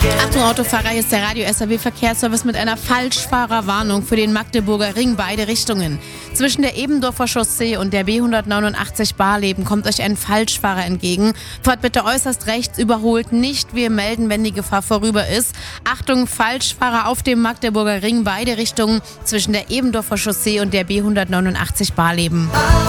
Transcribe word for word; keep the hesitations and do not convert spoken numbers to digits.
Achtung Autofahrer, hier ist der Radio S R W Verkehrsservice mit einer Falschfahrerwarnung für den Magdeburger Ring, beide Richtungen. Zwischen der Ebendorfer Chaussee und der B hundertneunundachtzig Barleben kommt euch ein Falschfahrer entgegen. Fahrt bitte äußerst rechts, überholt nicht. Wir melden, wenn die Gefahr vorüber ist. Achtung, Falschfahrer auf dem Magdeburger Ring, beide Richtungen zwischen der Ebendorfer Chaussee und der B hundertneunundachtzig Barleben.